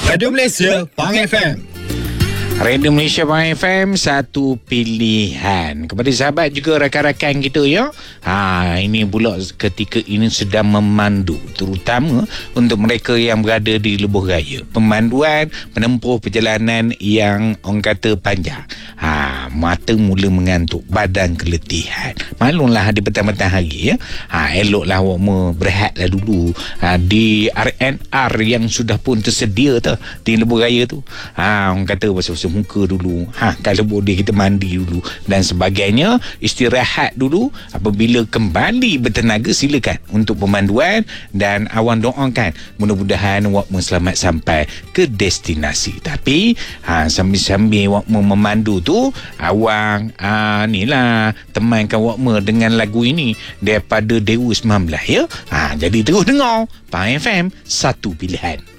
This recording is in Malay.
Radio Malaysia, Pang FM. Radio Malaysia Pang FM, satu pilihan kepada sahabat juga rakan-rakan kita ya. Ini pula ketika ini sedang memandu, terutama untuk mereka yang berada di lebuh raya. Pemanduan menempuh perjalanan yang orang kata panjang. Mata mula mengantuk, badan keletihan. Maklumlah di petang-petang hari ya. Eloklah awak berehatlah dulu di R&R yang sudah pun tersedia tu di lebuh raya tu. Orang kata basuh muka dulu, kalau boleh kita mandi dulu dan sebagainya, istirahat dulu. Apabila kembali bertenaga, silakan untuk pemanduan dan awang doakan mudah-mudahan awak selamat sampai ke destinasi. Tapi sambil-sambil awak memandu tu, awang ni lah temankan awak dengan lagu ini daripada Dewa 19 ya. Jadi terus dengar Pang FM, satu pilihan.